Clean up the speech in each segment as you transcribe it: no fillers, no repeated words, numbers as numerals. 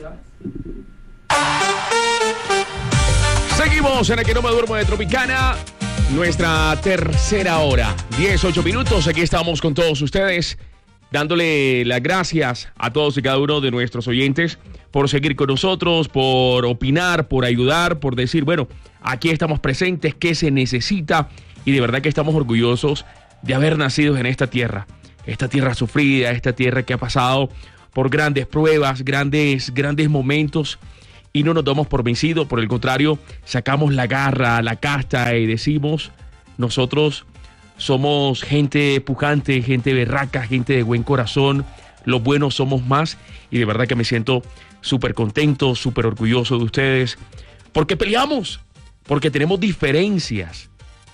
Seguimos en el que no me duermo de Tropicana, nuestra tercera hora, 18 minutos. Aquí estamos con todos ustedes, dándole las gracias a todos y cada uno de nuestros oyentes por seguir con nosotros, por opinar, por ayudar, por decir, bueno, aquí estamos presentes, qué se necesita, y de verdad que estamos orgullosos de haber nacido en esta tierra sufrida, esta tierra que ha pasado por grandes pruebas, grandes momentos, y no nos damos por vencidos. Por el contrario, sacamos la garra, la casta y decimos, nosotros somos gente pujante, gente berraca, gente de buen corazón, los buenos somos más, y de verdad que me siento súper contento, súper orgulloso de ustedes, porque peleamos, porque tenemos diferencias,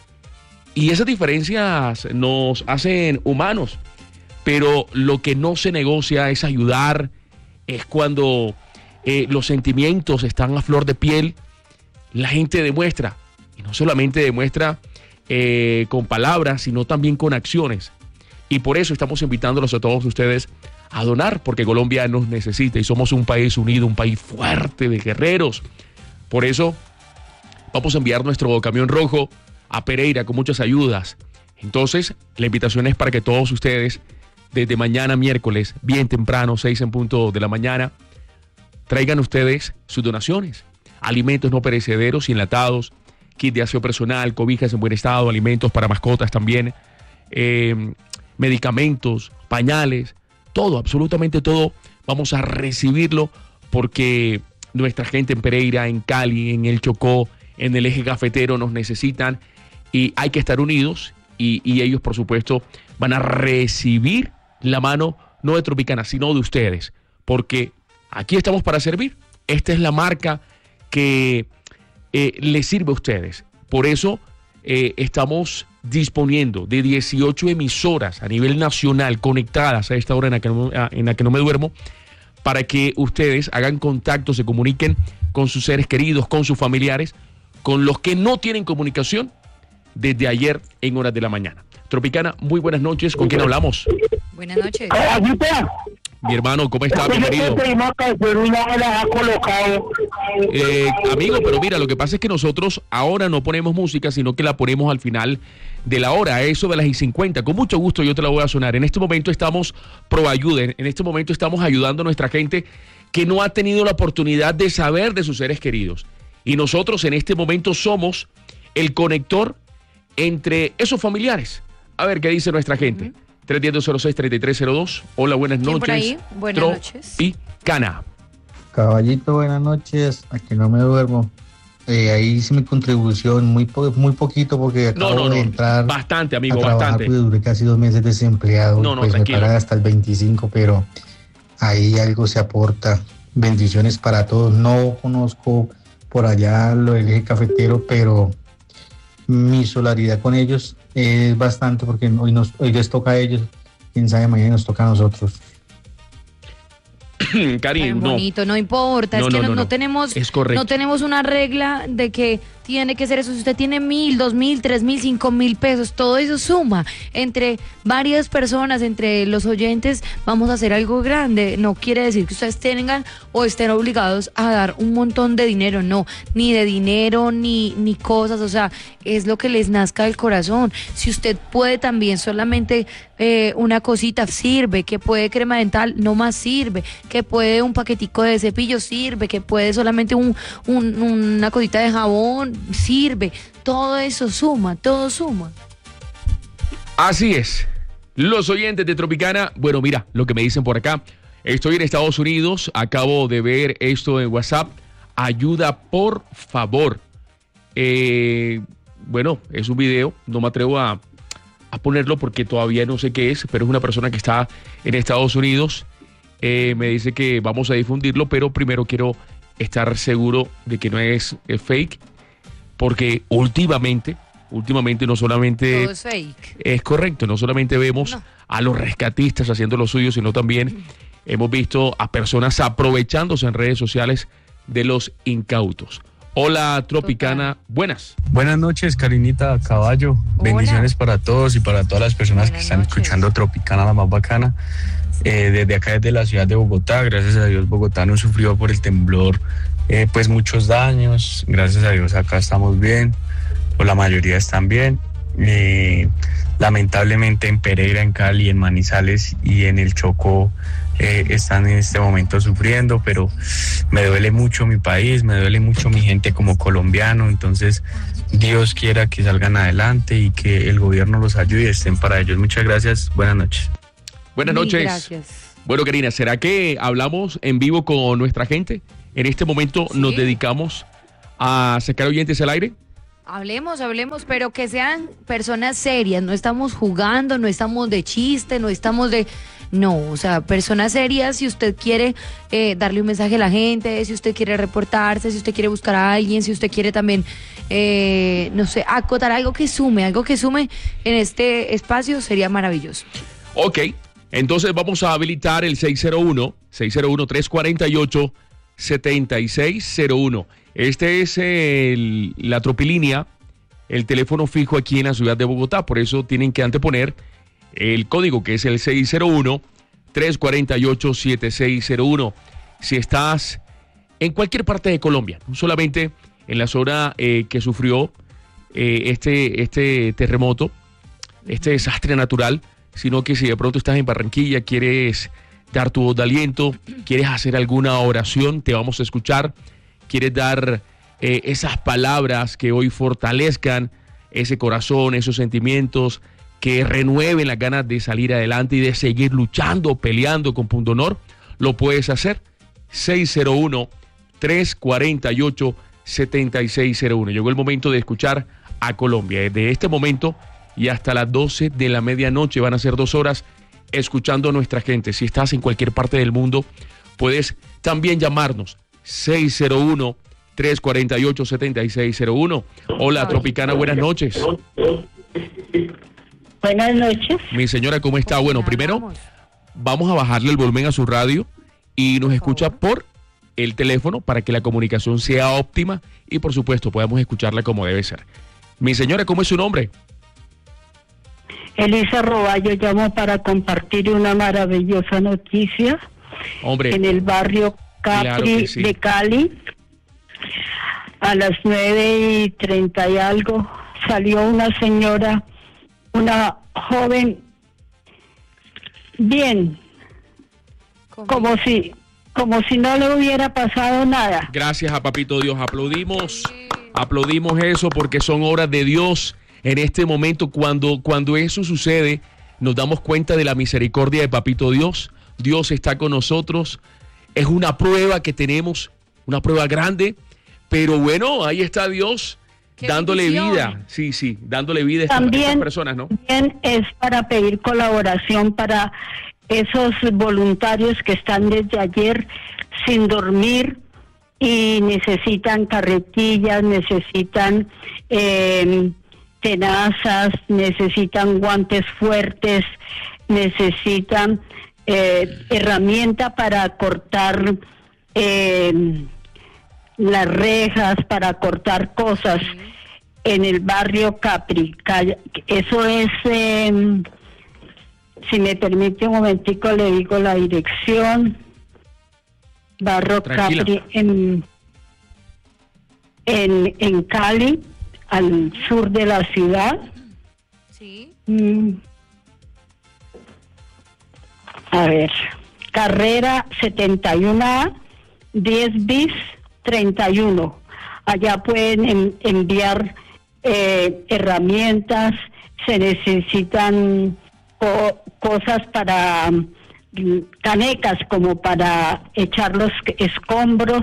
y esas diferencias nos hacen humanos, pero lo que no se negocia es ayudar, es cuando los sentimientos están a flor de piel, la gente demuestra, y no solamente demuestra con palabras, sino también con acciones. Y por eso estamos invitándolos a todos ustedes a donar, porque Colombia nos necesita y somos un país unido, un país fuerte de guerreros. Por eso vamos a enviar nuestro camión rojo a Pereira con muchas ayudas. Entonces, la invitación es para que todos ustedes, desde mañana miércoles, bien temprano, 6 en punto de la mañana, traigan ustedes sus donaciones, alimentos no perecederos y enlatados, kit de aseo personal, cobijas en buen estado, alimentos para mascotas también, medicamentos, pañales, todo, absolutamente todo, vamos a recibirlo, porque nuestra gente en Pereira, en Cali, en el Chocó, en el eje cafetero nos necesitan, y hay que estar unidos, y ellos por supuesto van a recibir la mano no de Tropicana, sino de ustedes, porque aquí estamos para servir. Esta es la marca que les sirve a ustedes. Por eso estamos disponiendo de 18 emisoras a nivel nacional conectadas a esta hora en la que no me duermo, para que ustedes hagan contacto, se comuniquen con sus seres queridos, con sus familiares, con los que no tienen comunicación desde ayer en horas de la mañana. Tropicana, muy buenas noches. ¿Con quién hablamos? Buenas noches. Mi hermano, ¿cómo está, mi querido? Amigo, pero mira, lo que pasa es que nosotros ahora no ponemos música, sino que la ponemos al final de la hora, a eso de las 50. Con mucho gusto yo te la voy a sonar. En este momento estamos pro ayuda, en este momento estamos ayudando a nuestra gente que no ha tenido la oportunidad de saber de sus seres queridos. Y nosotros en este momento somos el conector entre esos familiares. A ver qué dice nuestra gente. 310-206-3302. Hola, buenas noches. Por ahí? Buenas noches. Tropicana. Caballito, buenas noches. Aquí no me duermo. Ahí hice mi contribución, muy poquito, porque acabo de entrar. Bastante, amigo, a trabajar, bastante. Pues duré casi 2 meses desempleado. Pues tranquilo. Me pagan hasta el 25, pero ahí algo se aporta. Bendiciones para todos. No conozco por allá lo del eje cafetero, pero mi solidaridad con ellos es bastante, porque hoy les toca a ellos, quién sabe, mañana nos toca a nosotros. Karim, no. Bonito, no importa, es que no tenemos, es correcto. No tenemos una regla de que tiene que ser eso. Si usted tiene 1,000, 2,000, 3,000, 5,000 pesos, todo eso suma. Entre varias personas, entre los oyentes, vamos a hacer algo grande. No quiere decir que ustedes tengan o estén obligados a dar un montón de dinero, no, ni de dinero, ni cosas, o sea, es lo que les nazca del corazón. Si usted puede también solamente una cosita, sirve, que puede crema dental, no más sirve, que puede un paquetico de cepillo, sirve, que puede solamente una cosita de jabón, sirve, todo eso suma, todo suma. Así es. Los oyentes de Tropicana, bueno, mira lo que me dicen por acá. Estoy en Estados Unidos, acabo de ver esto en WhatsApp. Ayuda, por favor. Bueno, es un video, no me atrevo a ponerlo porque todavía no sé qué es, pero es una persona que está en Estados Unidos. Me dice que vamos a difundirlo, pero primero quiero estar seguro de que no es fake, porque últimamente no solamente todo es fake. Es correcto, no solamente vemos a los rescatistas haciendo lo suyo, sino también hemos visto a personas aprovechándose en redes sociales de los incautos. Hola, Tropicana, buenas. Buenas noches, Karinita, Caballo. Hola. Bendiciones para todos y para todas las personas que están escuchando Tropicana, la más bacana. desde acá, desde la ciudad de Bogotá. Gracias a Dios, Bogotá no sufrió por el temblor pues muchos daños. Gracias a Dios acá estamos bien, o la mayoría están bien. Lamentablemente en Pereira, en Cali, en Manizales y en el Chocó están en este momento sufriendo, pero me duele mucho mi país, me duele mucho mi gente como colombiano. Entonces Dios quiera que salgan adelante y que el gobierno los ayude y estén para ellos. Muchas gracias, buenas noches. Buenas noches. Gracias. Bueno, Karina, ¿será que hablamos en vivo con nuestra gente? En este momento Sí. nos dedicamos a sacar oyentes al aire. Hablemos, pero que sean personas serias, no estamos jugando, no estamos de chiste, no estamos de... No, o sea, personas serias. Si usted quiere darle un mensaje a la gente, si usted quiere reportarse, si usted quiere buscar a alguien, si usted quiere también, no sé, acotar algo que sume en este espacio, sería maravilloso. Ok, entonces vamos a habilitar el 601-348-7601. Este es la tropilínea, el teléfono fijo aquí en la ciudad de Bogotá. Por eso tienen que anteponer el código, que es el 601-348-7601. Si estás en cualquier parte de Colombia, no solamente en la zona que sufrió este terremoto, este desastre natural, sino que si de pronto estás en Barranquilla, quieres dar tu voz de aliento, quieres hacer alguna oración, te vamos a escuchar. Quieres dar esas palabras que hoy fortalezcan ese corazón, esos sentimientos, que renueven las ganas de salir adelante y de seguir luchando, peleando con punto honor, lo puedes hacer. 601-348-7601. Llegó el momento de escuchar a Colombia. Desde este momento y hasta las 12 de la medianoche van a ser 2 horas escuchando a nuestra gente. Si estás en cualquier parte del mundo, puedes también llamarnos. 601-348-7601. Hola, Tropicana, buenas noches. Buenas noches. Mi señora, ¿cómo está? Bueno, primero vamos a bajarle el volumen a su radio y nos escucha por el teléfono para que la comunicación sea óptima y por supuesto podamos escucharla como debe ser. Mi señora, ¿cómo es su nombre? Elisa Roballo, llamo para compartir una maravillosa noticia. Hombre, en el barrio Capri, claro que sí, de Cali. A las 9:30 y algo salió una señora, una joven, bien, como si no le hubiera pasado nada. Gracias a Papito Dios, aplaudimos eso porque son obras de Dios. En este momento, cuando eso sucede, nos damos cuenta de la misericordia de Papito Dios. Dios está con nosotros. Es una prueba que tenemos, una prueba grande, pero bueno, ahí está Dios dándole bendición. vida. Sí, dándole vida a estas personas, ¿no? También es para pedir colaboración para esos voluntarios que están desde ayer sin dormir y necesitan carretillas, necesitan tenazas, necesitan guantes fuertes, necesitan herramienta para cortar las rejas, para cortar cosas en el barrio Capri. Eso es, si me permite un momentico, le digo la dirección. Barrio Tranquila. Capri en Cali, al sur de la ciudad. Sí. A ver, carrera 71A, 10 bis 31. Allá pueden enviar herramientas, se necesitan cosas para canecas como para echar los escombros.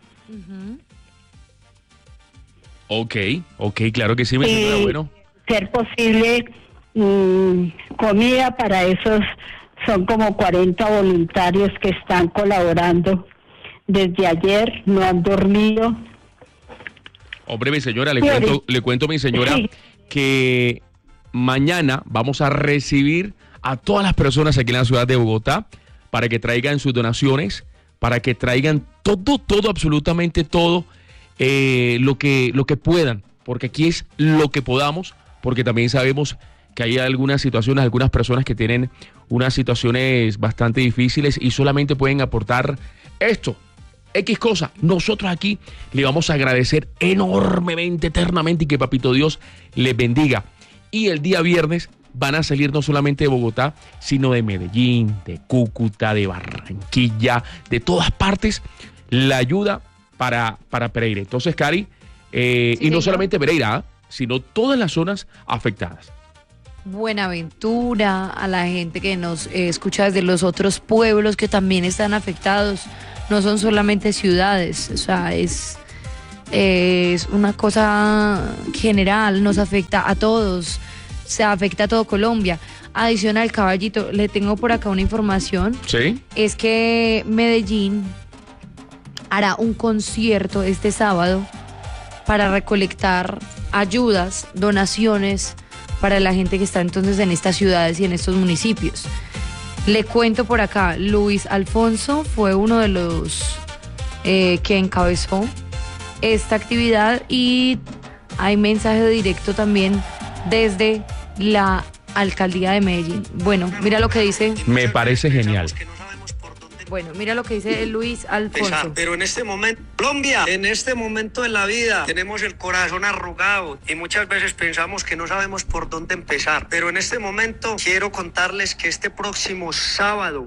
Ok, claro que sí, mi señora, bueno. Ser posible comida para esos, son como 40 voluntarios que están colaborando desde ayer, no han dormido. Hombre, mi señora, le cuento, mi señora, Sí. que mañana vamos a recibir a todas las personas aquí en la ciudad de Bogotá para que traigan sus donaciones, para que traigan todo, absolutamente todo, lo que puedan, porque aquí es lo que podamos, porque también sabemos que hay algunas situaciones, algunas personas que tienen unas situaciones bastante difíciles y solamente pueden aportar esto, X cosa. Nosotros aquí le vamos a agradecer enormemente, eternamente, y que Papito Dios les bendiga. Y el día viernes van a salir no solamente de Bogotá, sino de Medellín, de Cúcuta, de Barranquilla, de todas partes, la ayuda para Pereira. Entonces, Cari, y no solamente Pereira, sino todas las zonas afectadas. Buenaventura, a la gente que nos escucha desde los otros pueblos que también están afectados. No son solamente ciudades, o sea, es una cosa general, nos afecta a todos, se afecta a todo Colombia. Adicional, Caballito, le tengo por acá una información. ¿Sí? Es que Medellín hará un concierto este sábado para recolectar ayudas, donaciones para la gente que está entonces en estas ciudades y en estos municipios. Le cuento por acá, Luis Alfonso fue uno de los que encabezó esta actividad y hay mensaje directo también desde la alcaldía de Medellín. Bueno, mira lo que dice. Me parece genial. Bueno, mira lo que dice Luis Alfonso. Pero en este momento, Colombia, en este momento de la vida, tenemos el corazón arrugado y muchas veces pensamos que no sabemos por dónde empezar. Pero en este momento quiero contarles que este próximo sábado,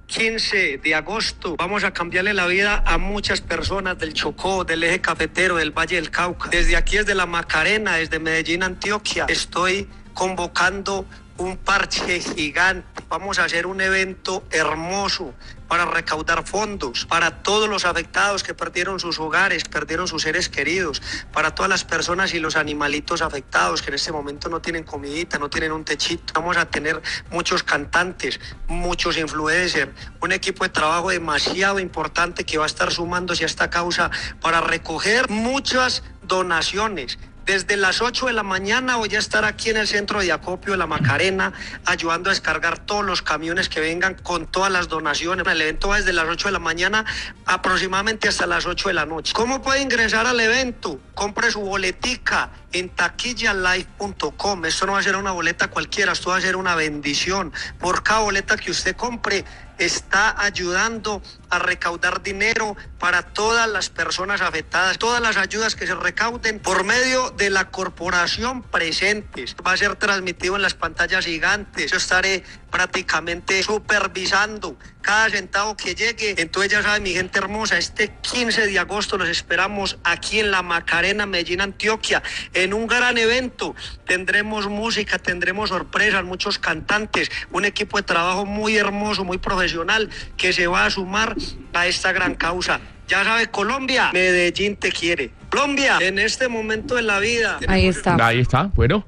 15 de agosto, vamos a cambiarle la vida a muchas personas del Chocó, del eje cafetero, del Valle del Cauca. Desde aquí, desde la Macarena, desde Medellín, Antioquia, estoy convocando un parche gigante. Vamos a hacer un evento hermoso para recaudar fondos para todos los afectados que perdieron sus hogares, perdieron sus seres queridos, para todas las personas y los animalitos afectados que en este momento no tienen comidita, no tienen un techito. Vamos a tener muchos cantantes, muchos influencers, un equipo de trabajo demasiado importante que va a estar sumándose a esta causa para recoger muchas donaciones. Desde las 8 de la mañana voy a estar aquí en el centro de acopio de la Macarena, ayudando a descargar todos los camiones que vengan con todas las donaciones. El evento va desde las 8 de la mañana aproximadamente hasta las 8 de la noche. ¿Cómo puede ingresar al evento? Compre su boletica en taquillalive.com. Esto no va a ser una boleta cualquiera, esto va a ser una bendición. Por cada boleta que usted compre, está ayudando a recaudar dinero para todas las personas afectadas. Todas las ayudas que se recauden por medio de la corporación Presentes. Va a ser transmitido en las pantallas gigantes. Yo estaré prácticamente supervisando cada centavo que llegue. Entonces ya saben, mi gente hermosa, este 15 de agosto los esperamos aquí en la Macarena, Medellín, Antioquia, en un gran evento. Tendremos música, tendremos sorpresas, muchos cantantes, un equipo de trabajo muy hermoso, muy profesional, que se va a sumar a esta gran causa. Ya sabe, Colombia, Medellín te quiere. Colombia, en este momento de la vida. Ahí está. Ahí está, bueno,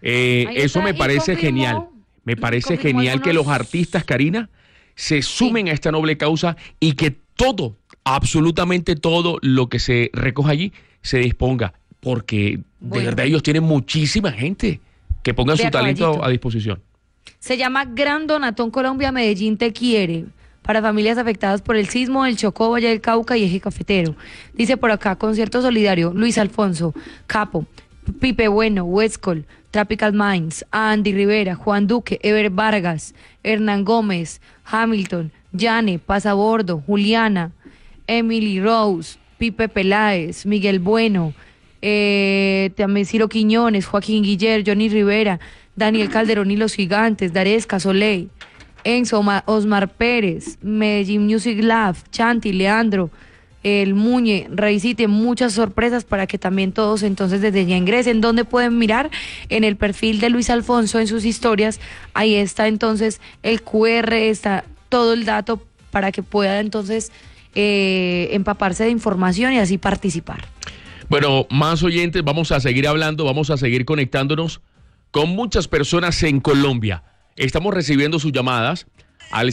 eso me parece genial. Me parece genial que los artistas, Karina, se sumen a esta noble causa y que todo, absolutamente todo lo que se recoja allí se disponga, porque de verdad ellos tienen muchísima gente que ponga su talento a disposición. Se llama Gran Donatón Colombia, Medellín te quiere, para familias afectadas por el sismo del Chocó, Valle del Cauca y eje cafetero. Dice por acá, concierto solidario, Luis Alfonso, Capo, Pipe Bueno, Westcol, Tropical Minds, Andy Rivera, Juan Duque, Ever Vargas, Hernán Gómez, Hamilton, Yane, Pasabordo, Juliana, Emily Rose, Pipe Peláez, Miguel Bueno, también Ciro Quiñones, Joaquín Guiller, Johnny Rivera, Daniel Calderón y los Gigantes, Daresca, Soleil, Enzo, Osmar Pérez, Medellín Music Lab, Chanti, Leandro, el Muñe, Raicite, muchas sorpresas para que también todos entonces desde ya ingresen. ¿Dónde pueden mirar? En el perfil de Luis Alfonso, en sus historias, ahí está entonces el QR, está todo el dato para que pueda entonces empaparse de información y así participar. Bueno, más oyentes, vamos a seguir hablando, vamos a seguir conectándonos con muchas personas en Colombia. Estamos recibiendo sus llamadas al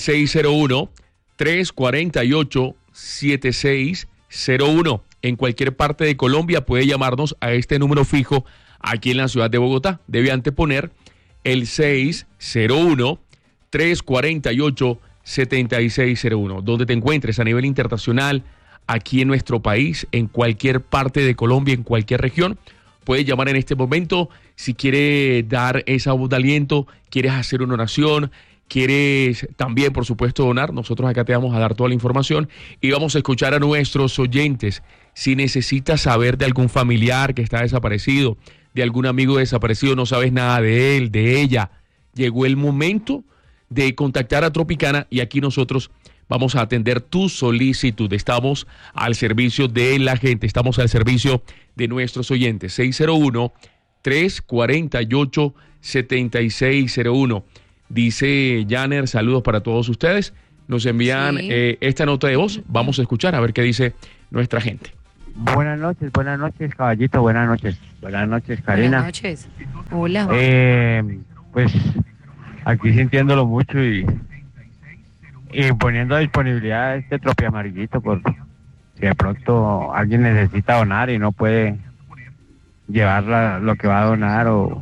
601-348-7601. En cualquier parte de Colombia puede llamarnos a este número fijo aquí en la ciudad de Bogotá. Debe anteponer el 601-348-7601. Donde te encuentres a nivel internacional, aquí en nuestro país, en cualquier parte de Colombia, en cualquier región, puedes llamar en este momento si quiere dar esa voz de aliento, quieres hacer una oración, quieres también, por supuesto, donar, nosotros acá te vamos a dar toda la información y vamos a escuchar a nuestros oyentes. Si necesitas saber de algún familiar que está desaparecido, de algún amigo desaparecido, no sabes nada de él, de ella, llegó el momento de contactar a Tropicana y aquí nosotros vamos a atender tu solicitud. Estamos al servicio de la gente, estamos al servicio de nuestros oyentes. 601-348-7601. Dice Janer, saludos para todos ustedes. Nos envían esta nota de voz. Vamos a escuchar a ver qué dice nuestra gente. Buenas noches, caballito, buenas noches, Karina. Buenas noches. Hola. Pues aquí sintiéndolo mucho y poniendo a disponibilidad este tropi amarillito por si de pronto alguien necesita donar y no puede llevar lo que va a donar o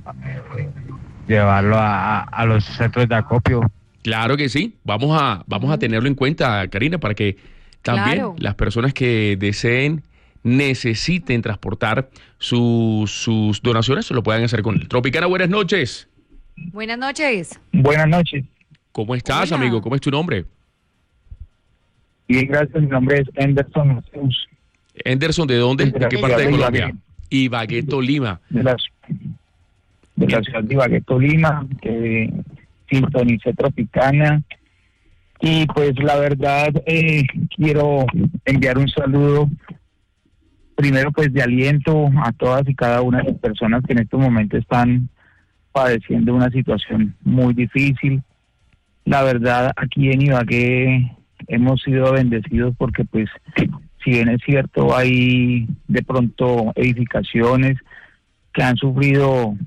llevarlo a los centros de acopio. Claro que sí, vamos a tenerlo en cuenta, Karina, para que también las personas que deseen, necesiten transportar sus donaciones, lo puedan hacer con él. Tropicana, buenas noches. Buenas noches. Buenas noches. ¿Cómo estás, Hola. amigo? ¿Cómo es tu nombre? Bien, gracias. Mi nombre es Anderson Mateus, Anderson, ¿de dónde? ¿De qué parte de Ibagué. Colombia? Ibagué, Tolima. de la ciudad de Ibagué, Tolima, que sintonicé Tropicana. Y pues la verdad quiero enviar un saludo, primero pues de aliento a todas y cada una de las personas que en estos momentos están padeciendo una situación muy difícil. La verdad, aquí en Ibagué hemos sido bendecidos porque pues si bien es cierto hay de pronto edificaciones que han sufrido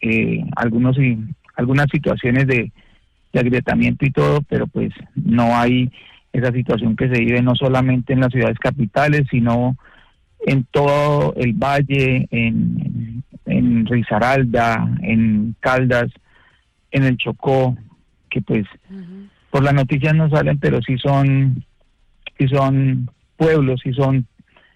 algunas situaciones de agrietamiento y todo, pero pues no hay esa situación que se vive no solamente en las ciudades capitales, sino en todo el valle, en Risaralda, en Caldas, en el Chocó, que pues por las noticias no salen, pero sí son pueblos, sí son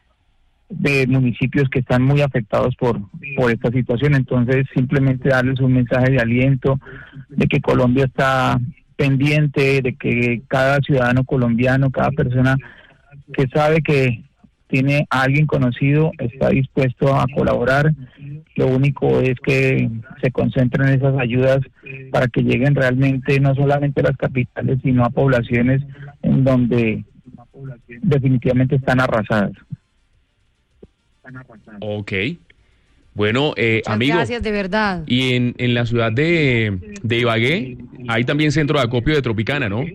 de municipios que están muy afectados por esta situación. Entonces simplemente darles un mensaje de aliento, de que Colombia está pendiente, de que cada ciudadano colombiano, cada persona que sabe que tiene a alguien conocido está dispuesto a colaborar. Lo único es que se concentren esas ayudas para que lleguen realmente no solamente a las capitales, sino a poblaciones en donde definitivamente están arrasadas. Ok. Bueno, Muchas amigo. gracias, de verdad. Y en la ciudad de Ibagué hay también centro de acopio de Tropicana, ¿no?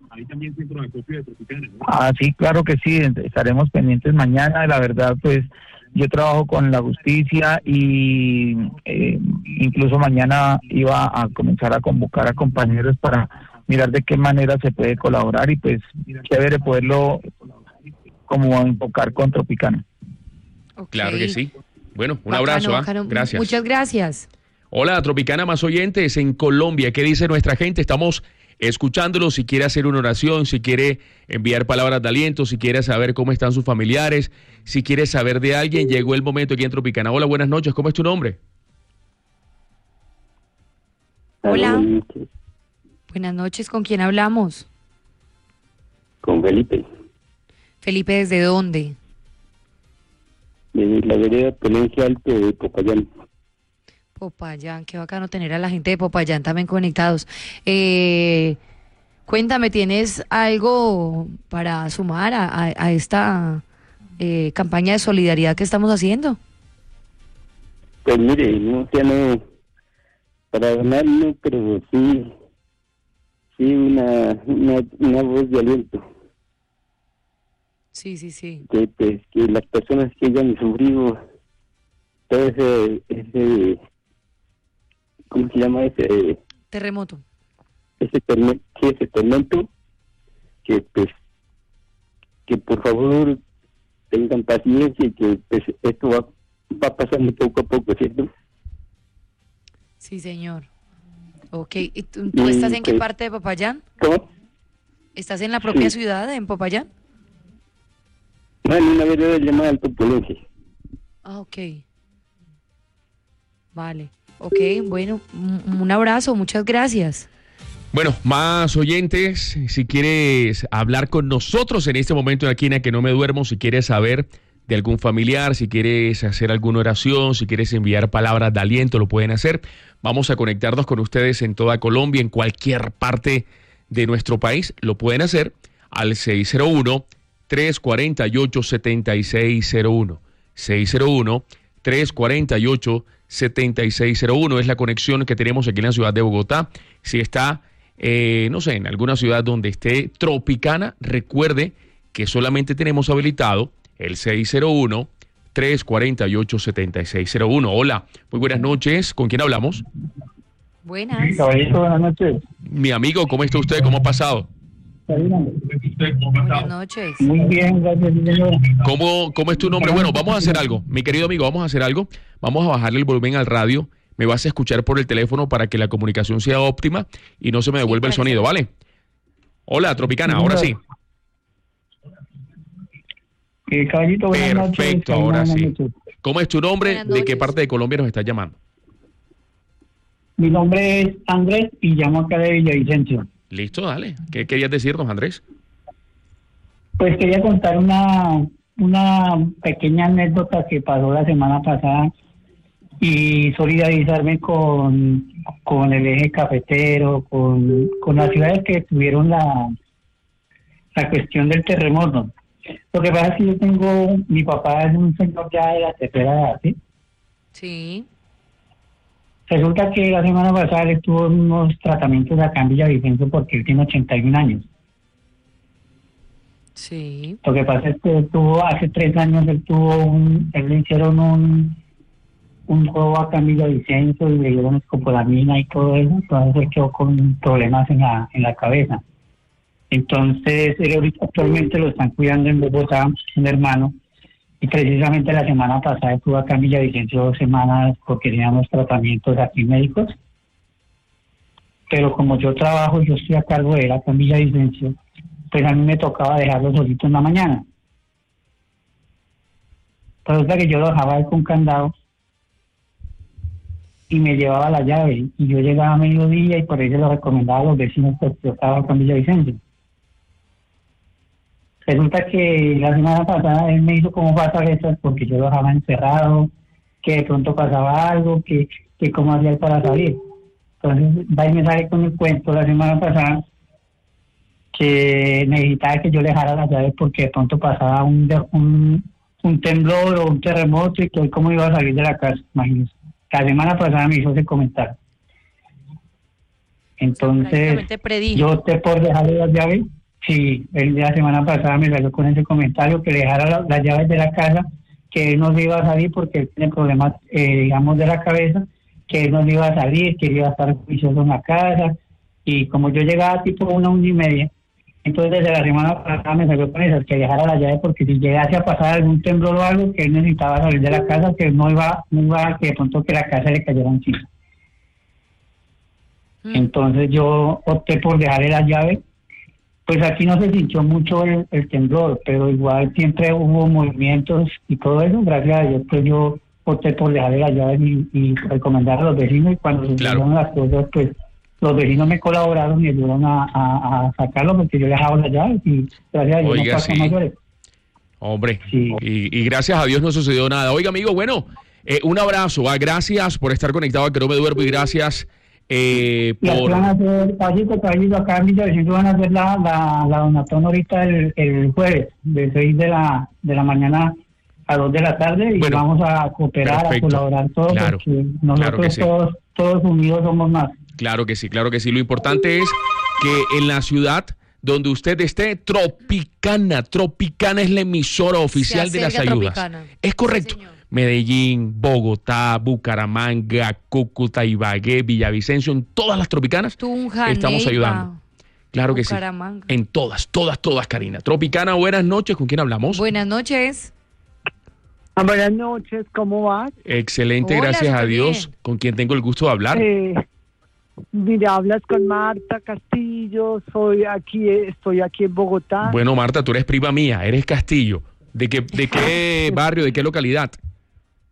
Ah, sí, claro que sí, estaremos pendientes mañana. La verdad, pues yo trabajo con la justicia y incluso mañana iba a comenzar a convocar a compañeros para mirar de qué manera se puede colaborar y pues chévere poderlo como enfocar con Tropicana. Ok. Claro que sí. Bueno, un Bacano, abrazo. bacano. Gracias. Muchas gracias. Hola, Tropicana, más oyentes en Colombia. ¿Qué dice nuestra gente? Estamos escuchándolo. Si quiere hacer una oración, si quiere enviar palabras de aliento, si quiere saber cómo están sus familiares, si quiere saber de alguien, llegó el momento aquí en Tropicana. Hola, buenas noches. ¿Cómo es tu nombre? Hola. Buenas noches. ¿Con quién hablamos? Con Felipe, Felipe, ¿desde dónde? de la vereda Ponencia Alto de Popayán. Popayán, qué bacano tener a la gente de Popayán también conectados. Cuéntame, ¿tienes algo para sumar a esta campaña de solidaridad que estamos haciendo? Pues mire, no, ya no, para donar no, pero sí una voz de aliento. Sí, sí, sí. Que pues que las personas que hayan sufrido todo ese ¿cómo se llama ese? Terremoto. Ese tormento, que pues que por favor tengan paciencia y que pues esto va pasando poco a poco, ¿cierto? Sí, señor. Ok, ¿y tú estás en qué parte de Popayán? ¿Cómo? ¿Estás en la propia Sí. ciudad, en Popayán? No, en una vereda llamada Alto Ponencia. Ah, ok. Vale. Ok, bueno, un abrazo, muchas gracias. Bueno, más oyentes, si quieres hablar con nosotros en este momento aquí en A Que No Me Duermo, si quieres saber de algún familiar, si quieres hacer alguna oración, si quieres enviar palabras de aliento, lo pueden hacer. Vamos a conectarnos con ustedes en toda Colombia, en cualquier parte de nuestro país, lo pueden hacer al 601-348-7601. 601-348-7601 es la conexión que tenemos aquí en la ciudad de Bogotá. Si está, no sé, en alguna ciudad donde esté Tropicana, recuerde que solamente tenemos habilitado el 601-348-7601. Hola, muy buenas noches. ¿Con quién hablamos? Buenas. Caballito, buenas noches. Mi amigo, ¿cómo está usted? ¿Cómo ha pasado? Buenas noches. Muy bien, gracias, señor. ¿Cómo es tu nombre? Bueno, vamos a hacer algo. Mi querido amigo, vamos a hacer algo. Vamos a bajarle el volumen al radio. Me vas a escuchar por el teléfono para que la comunicación sea óptima y no se me devuelva el sonido, ¿vale? Hola, Tropicana, ahora sí. Caballito, buenas noches. Perfecto, ahora sí. ¿Cómo es tu nombre? Buenas ¿De qué noches. parte de Colombia nos estás llamando? Mi nombre es Andrés y llamo acá de Villavicencio. Listo, dale. ¿Qué querías decirnos, Andrés? Pues quería contar una pequeña anécdota que pasó la semana pasada y solidarizarme con el eje cafetero, con las ciudades que tuvieron la cuestión del terremoto. Lo que pasa es que mi papá es un señor ya de la tercera edad, ¿sí? Sí. Resulta que la semana pasada él estuvo en unos tratamientos acá en Villavicencio porque él tiene 81 años. Sí. Lo que pasa es que hace 3 años él le hicieron un juego acá en Villavicencio y le dieron escopolamina y todo eso, entonces él quedó con problemas en la cabeza. Entonces él actualmente lo están cuidando en Bogotá, un hermano, y precisamente la semana pasada estuvo acá en Villavicencio 2 semanas porque teníamos tratamientos aquí médicos, pero como yo estoy a cargo de él acá en Villavicencio, pues a mí me tocaba dejarlo solito en la mañana. Resulta que yo lo dejaba ahí con candado y me llevaba la llave, y yo llegaba a mediodía y por ahí se lo recomendaba a los vecinos porque yo estaba acá en Villavicencio. Resulta que la semana pasada él me hizo como pasar porque yo lo dejaba encerrado, que de pronto pasaba algo, que cómo hacía él para salir. Entonces va y me sale con el cuento la semana pasada que necesitaba que yo le dejara las llaves porque de pronto pasaba un temblor o un terremoto y que hoy cómo iba a salir de la casa, imagínense. La semana pasada me hizo ese comentario. Entonces yo opté por dejarle las llaves. Sí, él la semana pasada me salió con ese comentario que le dejara las llaves de la casa, que él no se iba a salir porque él tiene problemas, digamos, de la cabeza, que él no se iba a salir, que él iba a estar juicioso en la casa. Y como yo llegaba tipo 1:30, entonces desde la semana pasada me salió con eso, que dejara las llaves porque si llegase a pasar algún temblor o algo, que él necesitaba salir de la casa, que no iba que de pronto que la casa le cayera encima. Entonces yo opté por dejarle las llaves. Pues aquí no se sintió mucho el temblor, pero igual siempre hubo movimientos y todo eso. Gracias a Dios, pues yo opté por dejarle las llaves y recomendar a los vecinos. Y cuando se hicieron las cosas, pues los vecinos me colaboraron y ayudaron a sacarlo porque yo le dejaba las llaves y gracias a Dios no pasó mayores. Hombre, sí. y gracias a Dios no sucedió nada. Oiga, amigo, bueno, un abrazo. Gracias por estar conectado a Que No Me Duermo y gracias por... Van a hacer, Caballito, acá en Villavicencio van a hacer la donatón ahorita el jueves, de 6 de la mañana a 2 de la tarde, y bueno, vamos a cooperar, perfecto, a colaborar todos, porque nosotros todos unidos somos más. Claro que sí. Lo importante es que en la ciudad donde usted esté, Tropicana es la emisora oficial de las ayudas. Tropicana. Es correcto. Sí, Medellín, Bogotá, Bucaramanga, Cúcuta, Ibagué, Villavicencio, en todas las tropicanas estamos ayudando. Claro que sí. En todas, Karina. Tropicana, buenas noches. ¿Con quién hablamos? Buenas noches. Buenas noches, ¿cómo vas? Excelente, hola, gracias a Dios. Bien. ¿Con quién tengo el gusto de hablar? Mira, hablas con Marta Castillo, estoy aquí en Bogotá. Bueno, Marta, tú eres prima mía, eres Castillo. ¿De qué barrio, de qué localidad?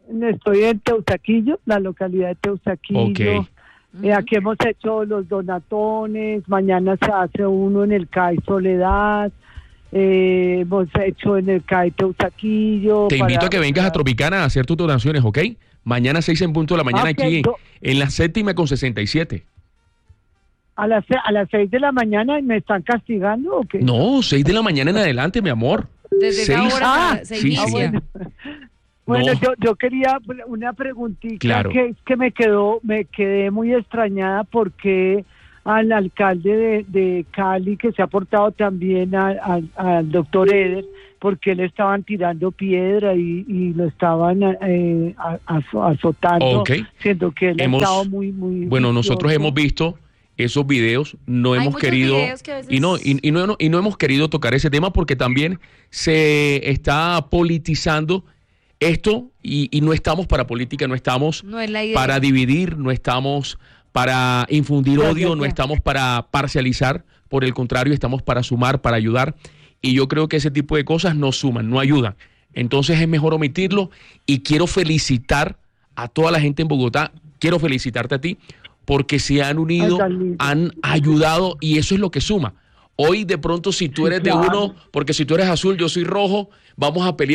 Estoy en Teusaquillo, la localidad de Teusaquillo. Ok. Aquí hemos hecho los donatones, mañana se hace uno en el CAI Soledad, hemos hecho en el CAI Teusaquillo. Te invito a que vengas a Tropicana a hacer tus donaciones, ¿ok? Mañana 6 en punto de la mañana aquí en la 7ª con 67. ¿A las 6 de la mañana me están castigando o qué? No, 6 de la mañana en adelante, mi amor. Desde esa hora se sí, inicia. sí. Bueno, No. yo quería una preguntita Claro. que me quedé muy extrañada porque al alcalde de Cali, que se ha portado también al doctor Eder, porque le estaban tirando piedra y lo estaban azotando, Ok. siendo que él ha estado muy Bueno, nosotros juicioso. hemos visto esos videos, no Hay hemos muchos querido videos que a veces- y no hemos querido tocar ese tema porque también se está politizando esto y no estamos para política, no estamos No es la idea. para dividir, no estamos para infundir odio, no estamos para parcializar, por el contrario, estamos para sumar, para ayudar, y yo creo que ese tipo de cosas no suman, no ayudan. Entonces es mejor omitirlo y quiero felicitar a toda la gente en Bogotá, quiero felicitarte a ti, porque se han unido, han ayudado y eso es lo que suma. Hoy de pronto si tú eres de uno, porque si tú eres azul, yo soy rojo, vamos a pelear.